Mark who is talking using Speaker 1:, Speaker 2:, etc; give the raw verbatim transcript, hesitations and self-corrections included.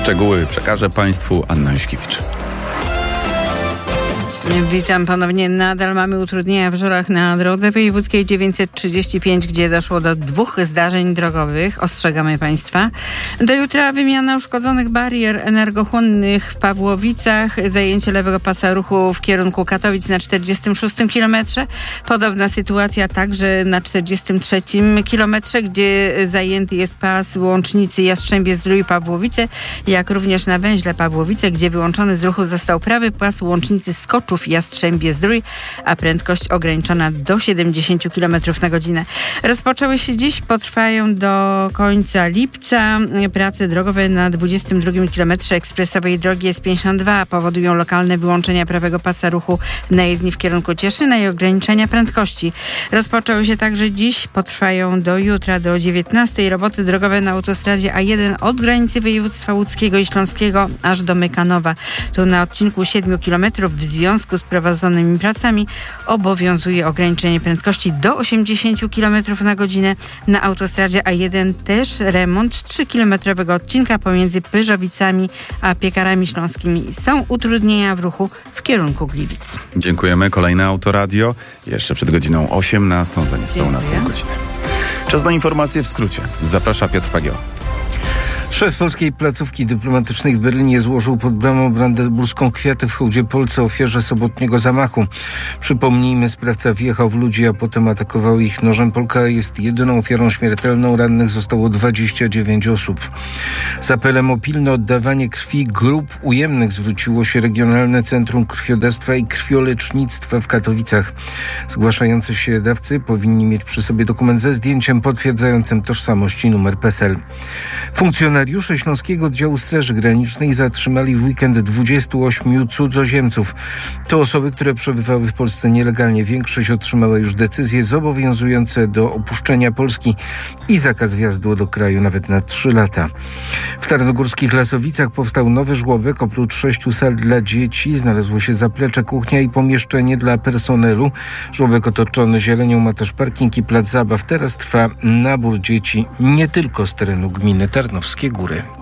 Speaker 1: Szczegóły przekaże Państwu Anna Juśkiewicz.
Speaker 2: Witam ponownie. Nadal mamy utrudnienia w Żorach na drodze wojewódzkiej dziewięćset trzydzieści pięć, gdzie doszło do dwóch zdarzeń drogowych. Ostrzegamy Państwa. Do jutra wymiana uszkodzonych barier energochłonnych w Pawłowicach. Zajęcie lewego pasa ruchu w kierunku Katowic na czterdziestym szóstym kilometrze. Podobna sytuacja także na czterdziestym trzecim kilometrze, gdzie zajęty jest pas łącznicy Jastrzębie-Zdrój Pawłowice, jak również na węźle Pawłowice, gdzie wyłączony z ruchu został prawy pas łącznicy Skoczów Jastrzębie-Zdrój, a prędkość ograniczona do siedemdziesiąt kilometrów na godzinę. Rozpoczęły się dziś, potrwają do końca lipca. Prace drogowe na dwudziestym drugim kilometrze ekspresowej drogi S pięćdziesiąt dwa powodują lokalne wyłączenia prawego pasa ruchu na jezdni w kierunku Cieszyna i ograniczenia prędkości. Rozpoczęły się także dziś, potrwają do jutra do dziewiętnastej. Roboty drogowe na autostradzie A jeden od granicy województwa łódzkiego i śląskiego aż do Mykanowa. Tu na odcinku siedmiu kilometrów w związku z prowadzonymi pracami obowiązuje ograniczenie prędkości do osiemdziesiąt kilometrów na godzinę. Na autostradzie A jeden też remont trzykilometrowego odcinka pomiędzy Pyrzowicami a Piekarami Śląskimi. Są utrudnienia w ruchu w kierunku Gliwic.
Speaker 1: Dziękujemy. Kolejne Autoradio. Jeszcze przed godziną osiemnastą, za niespełna pół godziny. Czas na informacje w skrócie. Zaprasza Piotr Pagieł.
Speaker 3: Szef polskiej placówki dyplomatycznej w Berlinie złożył pod bramą brandenburską kwiaty w hołdzie Polce, ofierze sobotniego zamachu. Przypomnijmy, sprawca wjechał w ludzi, a potem atakował ich nożem. Polka jest jedyną ofiarą śmiertelną. Rannych zostało dwadzieścia dziewięć osób. Z apelem o pilne oddawanie krwi grup ujemnych zwróciło się Regionalne Centrum Krwiodawstwa i Krwiolecznictwa w Katowicach. Zgłaszający się dawcy powinni mieć przy sobie dokument ze zdjęciem potwierdzającym tożsamość i numer P E S E L. Funkcjonariusze Śląskiego Oddziału Straży Granicznej zatrzymali w weekend dwudziestu ośmiu cudzoziemców. To osoby, które przebywały w Polsce nielegalnie. Większość otrzymała już decyzje zobowiązujące do opuszczenia Polski i zakaz wjazdu do kraju nawet na trzy lata. W Tarnogórskich Lasowicach powstał nowy żłobek. Oprócz sześciu sal dla dzieci znalazło się zaplecze, kuchnia i pomieszczenie dla personelu. Żłobek otoczony zielenią ma też parking i plac zabaw. Teraz trwa nabór dzieci nie tylko z terenu gminy Tarnowskie Góry.